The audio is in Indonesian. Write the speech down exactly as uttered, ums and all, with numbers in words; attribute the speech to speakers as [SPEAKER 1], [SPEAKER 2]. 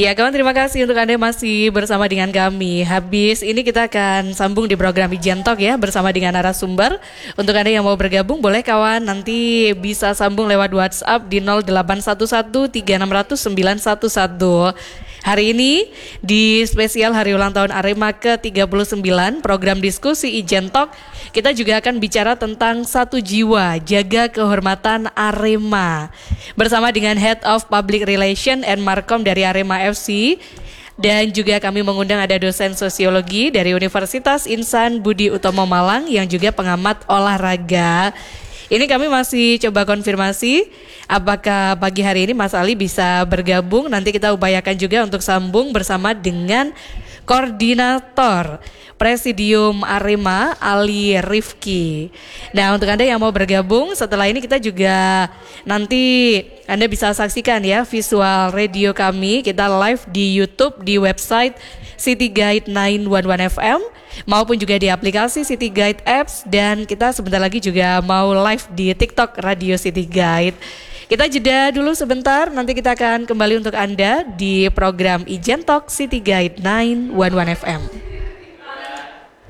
[SPEAKER 1] Ya, kawan, terima kasih untuk Anda masih bersama dengan kami. Habis ini kita akan sambung di program Ijen Talk ya bersama dengan narasumber. Untuk Anda yang mau bergabung boleh kawan nanti bisa sambung lewat WhatsApp di nol delapan satu satu tiga enam nol nol sembilan satu satu. Hari ini di spesial hari ulang tahun Arema ke tiga puluh sembilan program diskusi Ijen Talk, kita juga akan bicara tentang satu jiwa jaga kehormatan Arema bersama dengan Head of Public Relation and Markom dari Arema F C. Dan juga kami mengundang ada dosen sosiologi dari Universitas Insan Budi Utomo Malang yang juga pengamat olahraga. Ini kami masih coba konfirmasi apakah pagi hari ini Mas Ali bisa bergabung. Nanti kita upayakan juga untuk sambung bersama dengan Koordinator Presidium Arema Ali Rifki. Nah, untuk Anda yang mau bergabung setelah ini kita juga nanti Anda bisa saksikan ya visual radio kami. Kita live di YouTube, di website City Guide sembilan satu satu F M maupun juga di aplikasi City Guide Apps, dan kita sebentar lagi juga mau live di TikTok Radio City Guide. Kita jeda dulu sebentar, nanti kita akan kembali untuk Anda di program Ijen Talk City Guide sembilan satu satu F M.